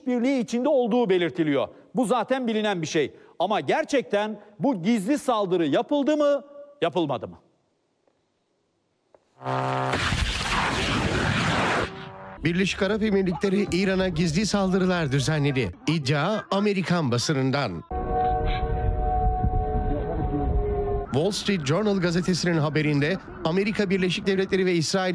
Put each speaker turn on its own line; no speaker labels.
işbirliği içinde olduğu belirtiliyor. Bu zaten bilinen bir şey. Ama gerçekten bu gizli saldırı yapıldı mı, yapılmadı mı?
Birleşik Arap Emirlikleri İran'a gizli saldırılar düzenledi. İddia Amerikan basınından. Wall Street Journal gazetesinin haberinde Amerika Birleşik Devletleri ve İsrail